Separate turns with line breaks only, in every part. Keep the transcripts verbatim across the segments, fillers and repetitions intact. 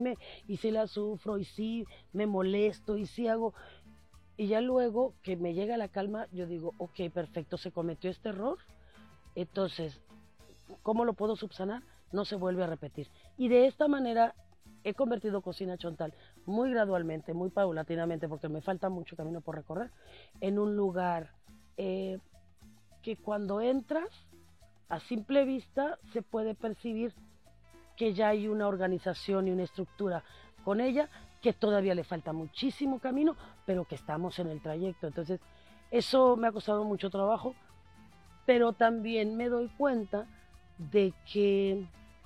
me, y sí la sufro, y sí me molesto, y sí hago, y ya luego que me llega la calma, yo digo, ok, perfecto, se cometió este error, entonces, ¿cómo lo puedo subsanar? No se vuelve a repetir. Y de esta manera he convertido Cocina Chontal muy gradualmente, muy paulatinamente, porque me falta mucho camino por recorrer, en un lugar eh, que cuando entras, a simple vista, se puede percibir que ya hay una organización y una estructura con ella, que todavía le falta muchísimo camino, pero que estamos en el trayecto. Entonces, eso me ha costado mucho trabajo, pero también me doy cuenta de que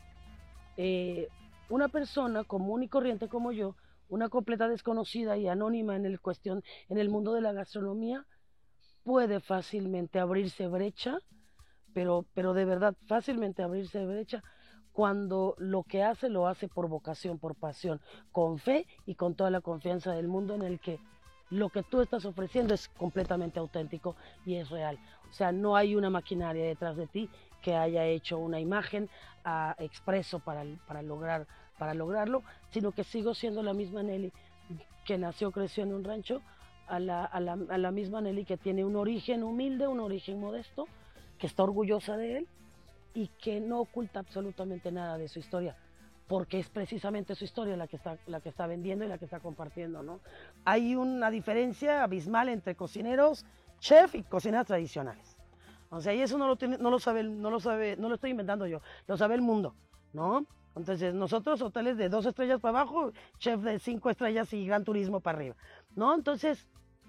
eh, una persona común y corriente como yo, una completa desconocida y anónima en el, cuestión, en el mundo de la gastronomía, puede fácilmente abrirse brecha, pero, pero de verdad fácilmente abrirse brecha cuando lo que hace lo hace por vocación, por pasión, con fe y con toda la confianza del mundo en el que lo que tú estás ofreciendo es completamente auténtico y es real. O sea, no hay una maquinaria detrás de ti que haya hecho una imagen uh, expreso para, para, lograr, para lograrlo, sino que sigo siendo la misma Nelly que nació, creció en un rancho, a la, a, la, a la misma Nelly que tiene un origen humilde, un origen modesto, que está orgullosa de él y que no oculta absolutamente nada de su historia, porque es precisamente su historia la que está, la que está vendiendo y la que está compartiendo, ¿no? Hay una diferencia abismal entre cocineros, chef y cocineras tradicionales. O sea, y eso no lo, tiene, no lo sabe, no lo sabe, no lo estoy inventando yo, lo sabe el mundo, ¿no? Entonces, nosotros hoteles de dos estrellas para abajo, chef de cinco estrellas y gran turismo para arriba, ¿no? Entonces,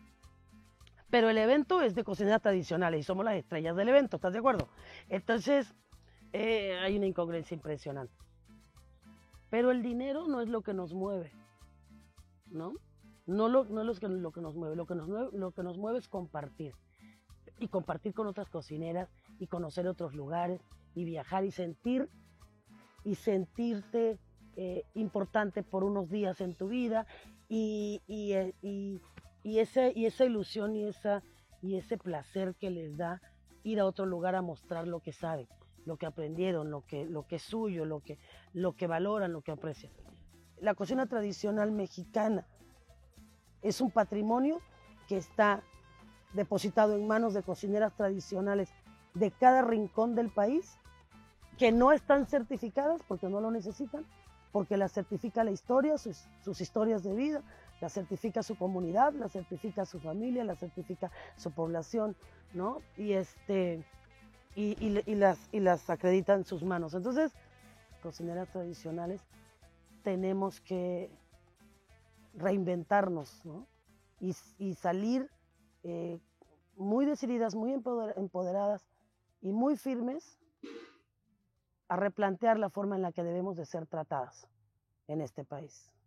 pero el evento es de cocineras tradicionales y somos las estrellas del evento, ¿estás de acuerdo? Entonces, eh, hay una incongruencia impresionante. Pero el dinero no es lo que nos mueve, ¿no? No, lo, no es lo que nos mueve. Lo que nos mueve, lo que nos mueve es compartir. Y compartir con otras cocineras y conocer otros lugares y viajar y sentir y sentirte eh, importante por unos días en tu vida y, y, y, y, ese, y esa ilusión y, esa, y ese placer que les da ir a otro lugar a mostrar lo que saben, lo que aprendieron, lo que, lo que es suyo, lo que, lo que valoran, lo que aprecian. La cocina tradicional mexicana es un patrimonio que está depositado en manos de cocineras tradicionales de cada rincón del país, que no están certificadas porque no lo necesitan, porque las certifica la historia, sus, sus historias de vida, la certifica su comunidad, la certifica su familia, la certifica su población, ¿no? Y, este, y, y, y, las, y las acredita en sus manos. Entonces, cocineras tradicionales, tenemos que reinventarnos, ¿no? Y, y salir eh, muy decididas, muy empoderadas y muy firmes a replantear la forma en la que debemos de ser tratadas en este país.